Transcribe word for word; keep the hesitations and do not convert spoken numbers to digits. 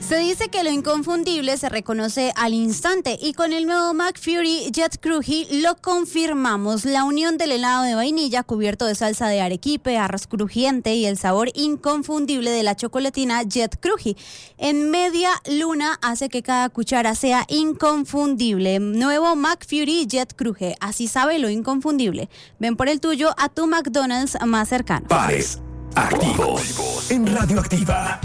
Se dice que lo inconfundible se reconoce al instante y con el nuevo McFlurry Jet Crunchy lo confirmamos. La unión del helado de vainilla cubierto de salsa de arequipe, arroz crujiente y el sabor inconfundible de la chocolatina Jet Crunchy en media luna hace que cada cuchara sea inconfundible. Nuevo McFlurry Jet Crunchy, así sabe lo inconfundible. Ven por el tuyo a tu McDonald's más cercano. Pares activos en Radio Activa.